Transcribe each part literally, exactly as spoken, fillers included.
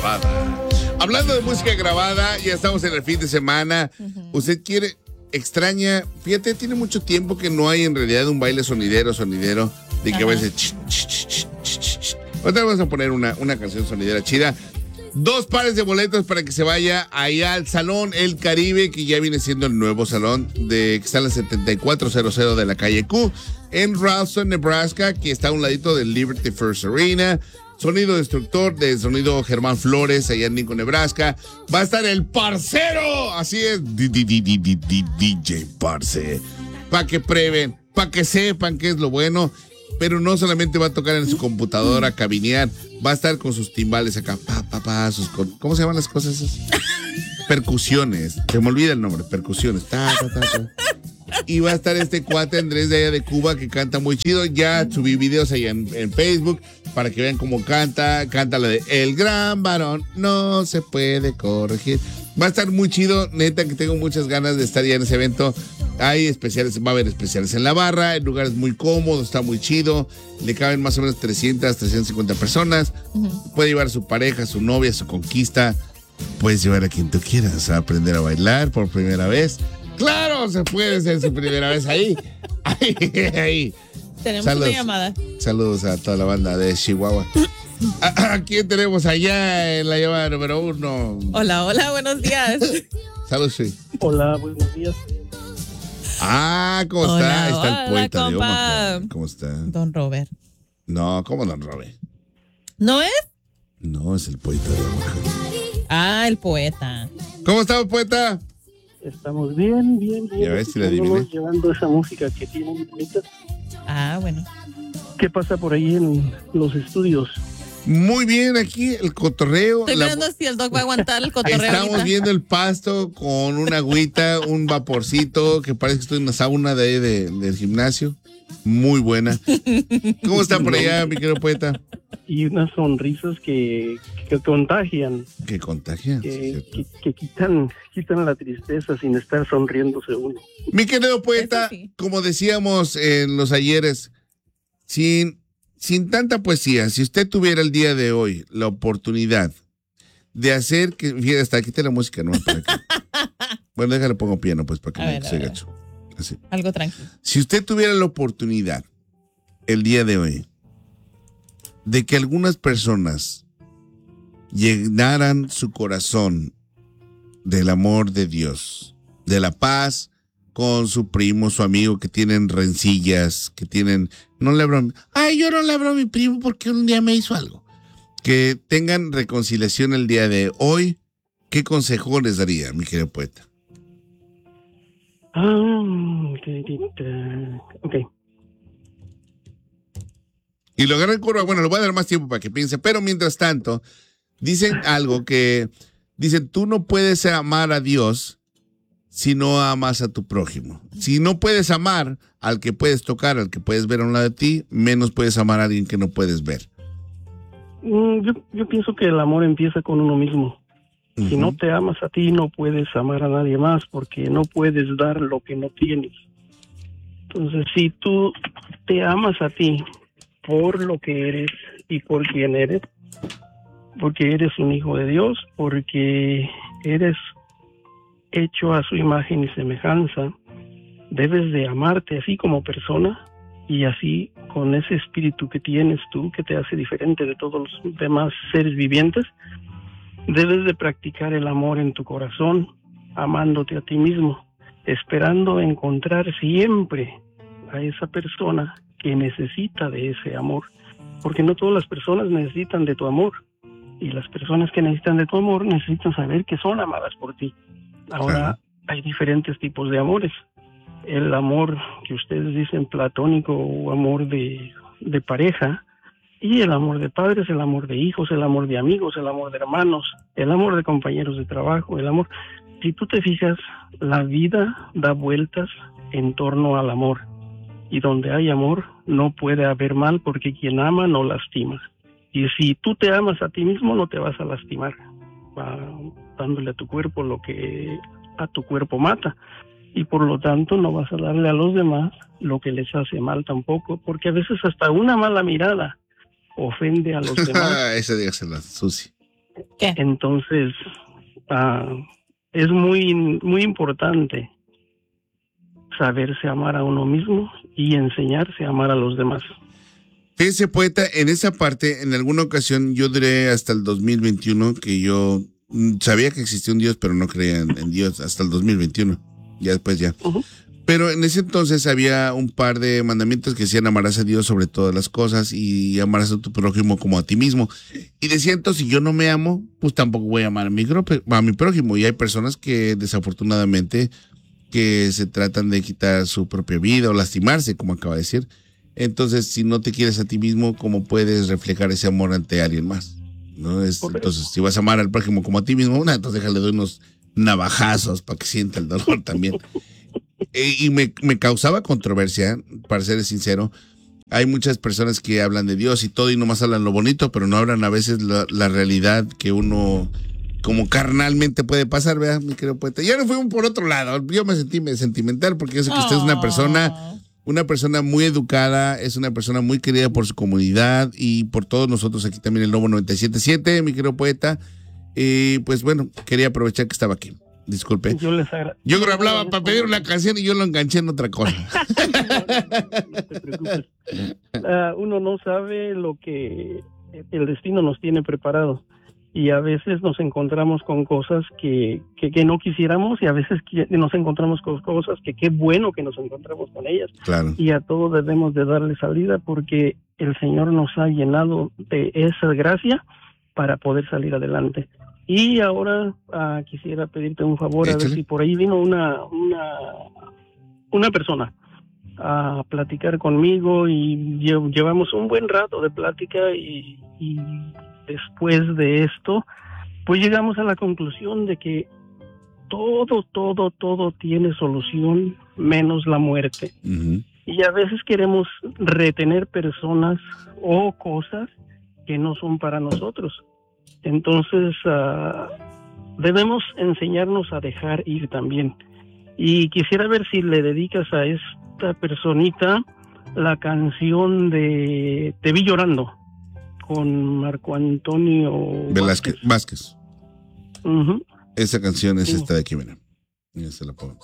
grabada. Hablando de música grabada, ya estamos en el fin de semana. Uh-huh. ¿Usted quiere, extraña? Fíjate, tiene mucho tiempo que no hay en realidad un baile sonidero, sonidero, de que a veces... Ahorita vamos a poner una, una canción sonidera chida. Dos pares de boletos para que se vaya allá al Salón El Caribe, que ya viene siendo el nuevo salón de que está en la setenta y cuatro cero cero de la calle Q, en Ralston, Nebraska, que está a un ladito del Liberty First Arena. Sonido destructor de Sonido Germán Flores, allá en Lincoln, Nebraska. Va a estar el Parcero, así es, D J Parce. Para que prueben, para que sepan qué es lo bueno. Pero no solamente va a tocar en su computadora, cabinear, va a estar con sus timbales acá, pa, pa, pa, sus, ¿cómo se llaman las cosas esas? Percusiones, se me olvida el nombre, percusiones, ta, ta, ta, ta. Y va a estar este cuate Andrés de allá de Cuba que canta muy chido. Ya subí videos ahí en, en Facebook para que vean cómo canta. Canta la de El Gran Varón no se puede corregir. Va a estar muy chido, neta que tengo muchas ganas de estar ya en ese evento. Hay especiales, va a haber especiales en la barra, el lugar es muy cómodo, está muy chido. Le caben más o menos trescientas, trescientas cincuenta personas. Uh-huh. Puede llevar a su pareja, a su novia, a su conquista. Puedes llevar a quien tú quieras a aprender a bailar por primera vez. ¡Claro! Se puede ser su primera vez ahí. Ahí, ahí. Tenemos saludos, una llamada. Saludos a toda la banda de Chihuahua. ¿A, a quién tenemos allá en la llamada número uno? Hola, hola, buenos días. Saludos, sí. Hola, buenos días. Ah, ¿cómo Hola, está? Ahí está hola, el poeta de compa. Omaha. ¿Cómo está? Don Robert. No, ¿cómo Don Robert? ¿No es? No, es el poeta de Omaha. Ah, el poeta. ¿Cómo está, poeta? Estamos bien, bien, bien. Ya ves si la adiviné. Llevando esa música que tienen bonita. Ah, bueno. ¿Qué pasa por ahí en los estudios? Muy bien, aquí el cotorreo. Estoy la... viendo si el doc va a aguantar el cotorreo. Estamos ahorita. viendo el pasto con una agüita, un vaporcito, que parece que estoy en una sauna de ahí de, del gimnasio. Muy buena. ¿Cómo está por allá, mi querido poeta? Y unas sonrisas que, que contagian. Que contagian. Que, que, que quitan, quitan la tristeza sin estar sonriéndose uno. Mi querido poeta, sí. Como decíamos en los ayeres, sin, sin tanta poesía, si usted tuviera el día de hoy la oportunidad de hacer que... Fíjate, hasta quité la música, ¿no? Para que, bueno, déjale, pongo piano, pues, para que a no ver, se a ver. gacho. Así. Algo tranquilo. Si usted tuviera la oportunidad el día de hoy de que algunas personas llenaran su corazón del amor de Dios, de la paz con su primo, su amigo, que tienen rencillas, que tienen, no le abro, ay, yo no le abro a mi primo porque un día me hizo algo, que tengan reconciliación el día de hoy, ¿qué consejo les daría, mi querido poeta? Ah, okay, ok. Y lo agarra en curva, bueno, le voy a dar más tiempo para que piense, pero mientras tanto, dicen algo que, dicen, tú no puedes amar a Dios si no amas a tu prójimo. Si no puedes amar al que puedes tocar, al que puedes ver a un lado de ti, menos puedes amar a alguien que no puedes ver. Mm, yo, yo pienso que el amor empieza con uno mismo. Uh-huh. Si no te amas a ti, no puedes amar a nadie más, porque no puedes dar lo que no tienes. Entonces, si tú te amas a ti por lo que eres y por quién eres, porque eres un hijo de Dios, porque eres hecho a su imagen y semejanza, debes de amarte así como persona y así con ese espíritu que tienes tú, que te hace diferente de todos los demás seres vivientes. Debes de practicar el amor en tu corazón, amándote a ti mismo, esperando encontrar siempre a esa persona que necesita de ese amor, porque no todas las personas necesitan de tu amor, y las personas que necesitan de tu amor necesitan saber que son amadas por ti. Ahora, hay diferentes tipos de amores. El amor que ustedes dicen platónico o amor de, de pareja, y el amor de padres, el amor de hijos, el amor de amigos, el amor de hermanos, el amor de compañeros de trabajo, el amor... Si tú te fijas, la vida da vueltas en torno al amor. Y donde hay amor, no puede haber mal, porque quien ama no lastima. Y si tú te amas a ti mismo, no te vas a lastimar, va dándole a tu cuerpo lo que a tu cuerpo mata. Y por lo tanto, no vas a darle a los demás lo que les hace mal tampoco, porque a veces hasta una mala mirada ofende a los demás. Esa dígasela, Susi. ¿Qué? Entonces, ah, es muy, muy importante saberse amar a uno mismo y enseñarse a amar a los demás. Fíjese, poeta, en esa parte, en alguna ocasión, yo diré hasta el dos mil veintiuno que yo mm, sabía que existía un Dios, pero no creía en, en Dios hasta el dos mil veintiuno. Ya después ya. Uh-huh. Pero en ese entonces había un par de mandamientos que decían amarás a Dios sobre todas las cosas y amarás a tu prójimo como a ti mismo. Y decía, entonces, si yo no me amo, pues tampoco voy a amar a mi, a mi prójimo. Y hay personas que desafortunadamente que se tratan de quitar su propia vida o lastimarse, como acaba de decir. Entonces, si no te quieres a ti mismo, ¿cómo puedes reflejar ese amor ante alguien más? ¿No? Es, entonces, si vas a amar al prójimo como a ti mismo, una, entonces déjale doy unos navajazos para que sienta el dolor también. e, y me, me causaba controversia, para ser sincero. Hay muchas personas que hablan de Dios y todo y nomás hablan lo bonito, pero no hablan a veces la, la realidad que uno como carnalmente puede pasar, ¿verdad, mi querido poeta? Ya no fuimos por otro lado. Yo me sentí sentimental porque yo sé que usted es una persona... Una persona muy educada, es una persona muy querida por su comunidad y por todos nosotros aquí también el Lobo noventa y siete punto siete, mi querido poeta. Y pues bueno, quería aprovechar que estaba aquí. Disculpe. Yo les agra- Yo creo que hablaba para pedir una canción y yo lo enganché en otra cosa. no, no, no, no te preocupes. Uh, uno no sabe lo que el destino nos tiene preparado. Y a veces nos encontramos con cosas que, que, que no quisiéramos y a veces que nos encontramos con cosas que qué bueno que nos encontramos con ellas. Claro. Y a todo debemos de darle salida porque el Señor nos ha llenado de esa gracia para poder salir adelante. Y ahora uh, quisiera pedirte un favor. Échale. A ver si por ahí vino una, una, una persona a platicar conmigo y lle- llevamos un buen rato de plática y... y después de esto, pues llegamos a la conclusión de que todo, todo, todo tiene solución menos la muerte. Uh-huh. Y a veces queremos retener personas o cosas que no son para nosotros. Entonces, uh, debemos enseñarnos a dejar ir también. Y quisiera ver si le dedicas a esta personita la canción de Te vi llorando, con Marco Antonio Velázquez Vázquez. Uh-huh. Esa canción es sí. esta de aquí, mira. Ya se la pongo.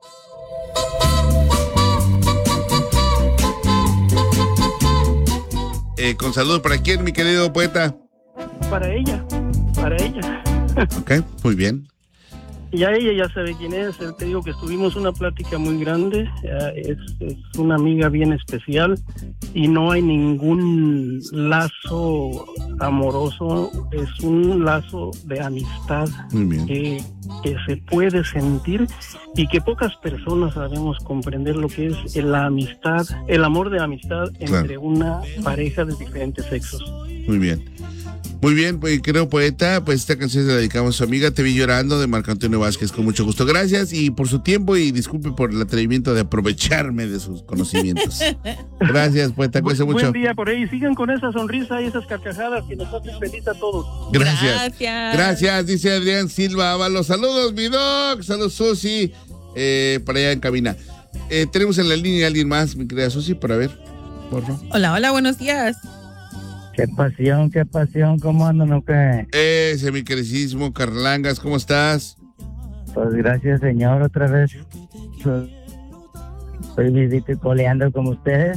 Eh, con saludos para quién, mi querido poeta. Para ella, para ella. Ok, muy bien. Ya ella ya sabe quién es. Te digo que estuvimos una plática muy grande. Es, es una amiga bien especial y no hay ningún lazo amoroso. Es un lazo de amistad Muy bien. que, que se puede sentir y que pocas personas sabemos comprender lo que es la amistad, el amor de amistad entre Claro. una pareja de diferentes sexos. Muy bien. Muy bien, pues creo poeta, pues esta canción se la dedicamos a su amiga Te vi llorando de Marco Antonio Vázquez, con mucho gusto. Gracias y por su tiempo y disculpe por el atrevimiento de aprovecharme de sus conocimientos. Gracias, poeta, cuídese mucho. Buen día por ahí, sigan con esa sonrisa y esas carcajadas que nos hacen feliz a todos. Gracias. Gracias. Gracias, dice Adrián Silva Ábalos. Saludos, mi doc. Saludos, Susi. Eh, para allá en cabina. Eh, tenemos en la línea a alguien más, mi querida Susi, para ver, por favor. Hola, hola, buenos días. Qué pasión, qué pasión, ¿cómo andan o qué? Ese, mi queridísimo Carlangas, ¿cómo estás? Pues gracias, señor, otra vez. Pues, estoy vivito y coleando como ustedes.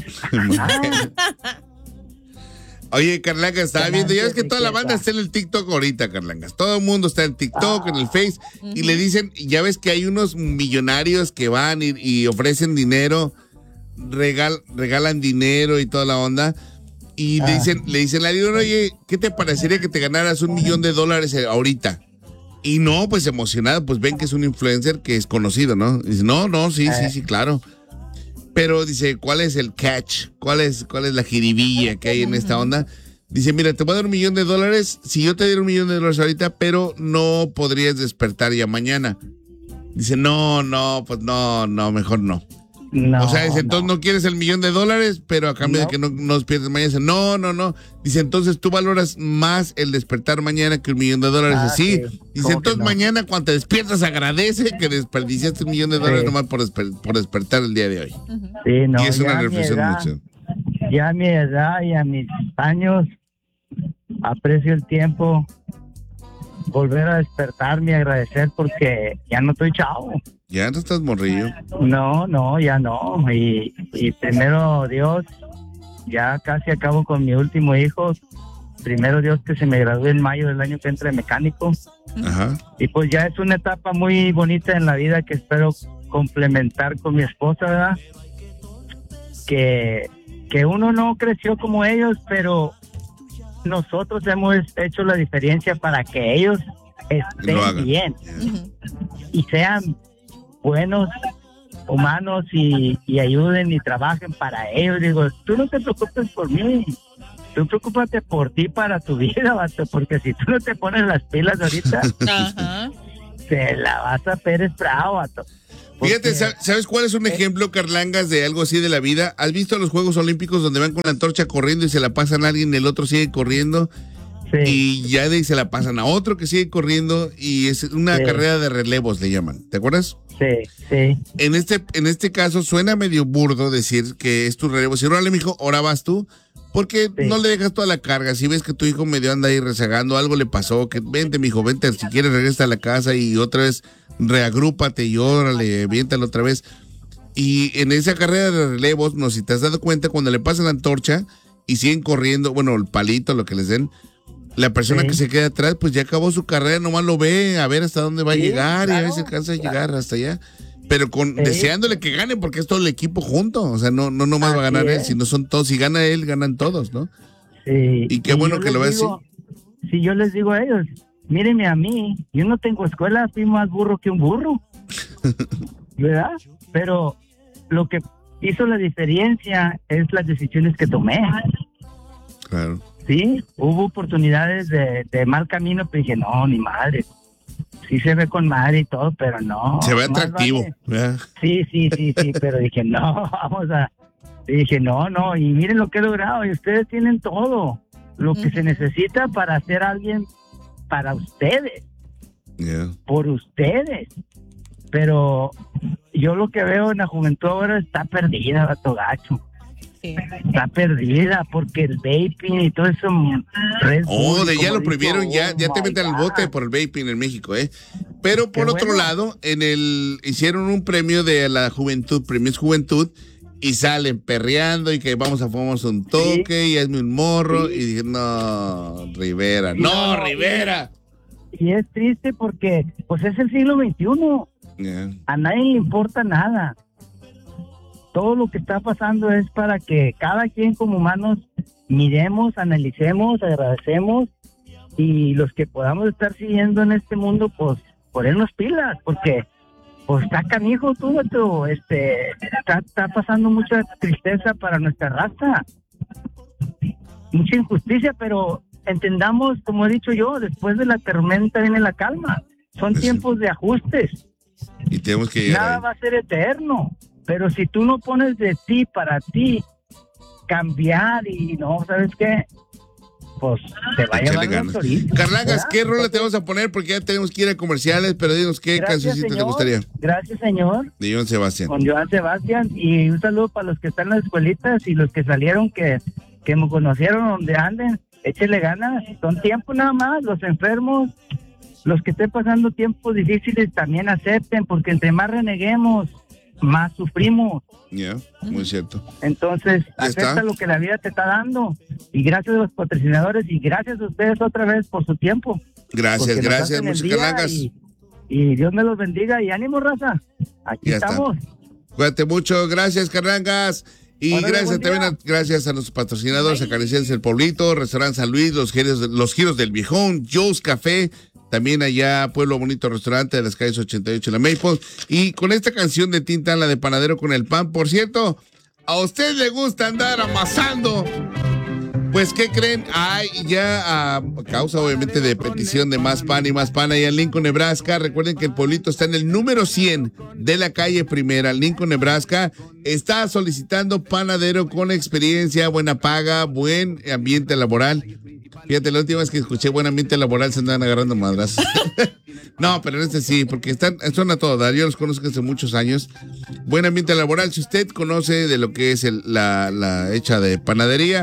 Oye, Carlangas, estaba viendo, ya ves que toda la banda está en el TikTok ahorita, Carlangas. Todo el mundo está en TikTok, en el Face, Uh-huh. y le dicen, ya ves que hay unos millonarios que van y, y ofrecen dinero, regal, regalan dinero y toda la onda. Y le dicen, le dicen a alguien, oye, ¿qué te parecería que te ganaras un millón de dólares ahorita? Y no, pues emocionado, pues ven que es un influencer que es conocido, ¿no? Y dice, no, no, sí, sí, sí, claro. Pero dice, ¿cuál es el catch? ¿Cuál es, cuál es la jiribilla que hay en esta onda? Dice, mira, te voy a dar un millón de dólares si yo te diera un millón de dólares ahorita, pero no podrías despertar ya mañana. Dice, no, no, pues no, no, mejor no. No, O sea, dice, entonces no. no quieres el millón de dólares, pero a cambio No. de que no, no despiertes mañana. Dice, no, no, no. Dice, entonces tú valoras más el despertar mañana que un millón de dólares. Ah, Dice, sí. sí. Dice, ¿Cómo que entonces no? mañana cuando te despiertas agradece que desperdiciaste un millón de dólares Sí. nomás por, desper- por despertar el día de hoy. Sí, no, y es ya una a mi reflexión edad- mucho. Ya a mi edad y a mis años aprecio el tiempo volver a despertarme y agradecer porque ya no estoy chavo. Ya no estás morrillo. No, no, ya no. Y, y primero Dios, ya casi acabo con mi último hijo. Primero Dios que se me gradúe en mayo del año que entra de mecánico. Ajá. Y pues ya es una etapa muy bonita en la vida que espero complementar con mi esposa, ¿verdad? Que, que uno no creció como ellos, pero nosotros hemos hecho la diferencia para que ellos estén bien Ujú. y sean buenos humanos y, y ayuden y trabajen para ellos. Digo, tú no te preocupes por mí, tú preocúpate por ti para tu vida, vato, porque si tú no te pones las pilas ahorita, Ajá. te la vas a Pérez Bravo, vato. Fíjate, Porque- ¿sab- ¿sabes cuál es un ejemplo, Carlangas, de algo así de la vida? ¿Has visto los Juegos Olímpicos donde van con la antorcha corriendo y se la pasan a alguien y el otro sigue corriendo? Sí, Y ya de ahí se la pasan a otro que sigue corriendo y es una Sí. carrera de relevos, le llaman. ¿Te acuerdas? sí, sí, En este, en este caso suena medio burdo decir que es tu relevo. Si órale, mijo, ahora vas tú, porque Sí. no le dejas toda la carga. Si ves que tu hijo medio anda ahí rezagando, algo le pasó, que vente, mijo, vente, si quieres regresa a la casa y otra vez reagrúpate y órale, viéntalo otra vez. Y en esa carrera de relevos, no sé si te has dado cuenta, cuando le pasan la antorcha y siguen corriendo, bueno, el palito, lo que les den, la persona Sí. que se queda atrás, pues ya acabó su carrera, nomás lo ve, a ver hasta dónde va a Sí, llegar y a claro, veces alcanza a claro. llegar hasta allá. Pero con Sí. deseándole que gane, porque es todo el equipo junto. O sea, no, no nomás va a Así ganar él, es. sino son todos. Si gana él, ganan todos, ¿no? sí. Y qué bueno yo que lo les ves digo- Si yo les digo a ellos, mírenme a mí, yo no tengo escuela, fui más burro que un burro, ¿verdad? Pero lo que hizo la diferencia es las decisiones que tomé. Claro. Sí, hubo oportunidades de, de mal camino, pero dije, no, ni madre. Sí se ve con madre y todo, pero no. Se ve más atractivo. vale. ¿verdad? Sí, sí, sí, sí, pero dije, no, vamos a... Y dije, no, no, y miren lo que he logrado, y ustedes tienen todo lo que se necesita para ser alguien para ustedes, Yeah. por ustedes. Pero yo lo que veo en la juventud ahora está perdida, vato gacho. Sí. Está perdida porque el vaping y todo eso. Red Oh, Bull, de ya como lo dijo, prohibieron, ya, oh ya te my meten al God. bote por el vaping en México, ¿eh? Pero por Qué otro bueno. lado, en el hicieron un premio de la juventud, premios juventud, y salen perreando y que vamos a fumar un toque y hazme un morro. Sí. Y dije, no, Rivera, Sí, no, no, Rivera. Y es triste porque, pues es el siglo veintiuno. Yeah. A nadie le importa nada. Todo lo que está pasando es para que cada quien como humanos miremos, analicemos, agradecemos y los que podamos estar siguiendo en este mundo, pues ponernos pilas, porque pues está canijo tú, tú este, está, está pasando mucha tristeza para nuestra raza, mucha injusticia, pero entendamos, como he dicho yo, después de la tormenta viene la calma. Son Sí. tiempos de ajustes. Y tenemos que llegar Nada ahí. va a ser eterno, pero si tú no pones de ti para ti cambiar y no, ¿sabes qué? Pues te va a Échale llevar ganas. los chorizos, Carlangas, ¿verdad? ¿qué rola te vamos a poner? Porque ya tenemos que ir a comerciales, pero dinos qué Gracias, cancioncita te señor. gustaría. Gracias, señor. De Joan Sebastián. Con Joan Sebastián y un saludo para los que están en las escuelitas y los que salieron que, que me conocieron donde anden. Échele ganas, son tiempos nada más, los enfermos, los que estén pasando tiempos difíciles también acepten, porque entre más reneguemos, más sufrimos. Ya, muy cierto. Entonces, Ya acepta está. lo que la vida te está dando. Y gracias a los patrocinadores y gracias a ustedes otra vez por su tiempo. Gracias, Porque nos gracias, hacen el muchas día Carlangas. Y, y Dios me los bendiga y ánimo, raza. Aquí Ya está. estamos. Cuídate mucho, gracias Carlangas. Y Órale, gracias buen también día. a, gracias a nuestros patrocinadores, Acaricias del Pueblito, Restaurante San Luis, los giros, los giros del Viejón, Joe's Café, también allá Pueblo Bonito Restaurante de las calles ochenta y ocho en la Maple. Y con esta canción de Tinta, la de Panadero con el Pan, por cierto, ¿a usted le gusta andar amasando? Pues, ¿qué creen? Hay ya a causa, obviamente, de petición de más pan y más pan allá en Lincoln, Nebraska. Recuerden que el pueblito está en el número cien de la calle Primera, Lincoln, Nebraska. Está solicitando panadero con experiencia, buena paga, buen ambiente laboral. Fíjate, la última vez que escuché buen ambiente laboral se andan agarrando madras. No, pero en este sí, porque están, son a todo dar. Yo los conozco hace muchos años. Buen ambiente laboral. Si usted conoce de lo que es el- la, la hecha de panadería,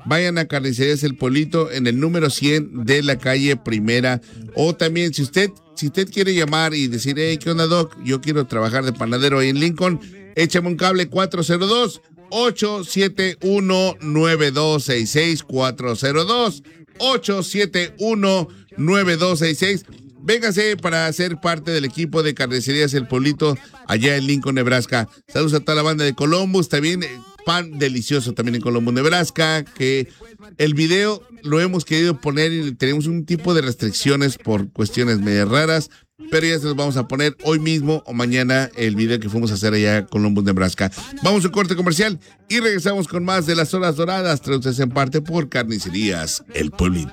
vayan a Carnicerías El Polito en el número cien de la calle Primera. O también, si usted, si usted quiere llamar y decir, hey, ¿qué onda, Doc? Yo quiero trabajar de panadero ahí en Lincoln, échame un cable cuatro cero dos, ocho siete uno, nueve dos seis seis, cuatro cero dos, ocho siete uno, nueve dos seis seis. Véngase para ser parte del equipo de Carnicerías El Polito allá en Lincoln, Nebraska. Saludos a toda la banda de Columbus, también pan delicioso también en Columbus, Nebraska, que el video lo hemos querido poner y tenemos un tipo de restricciones por cuestiones medio raras, pero ya se los vamos a poner hoy mismo o mañana el video que fuimos a hacer allá en Columbus, Nebraska. Vamos a un corte comercial y regresamos con más de Las Horas Doradas, traducidas en parte por Carnicerías El Polito.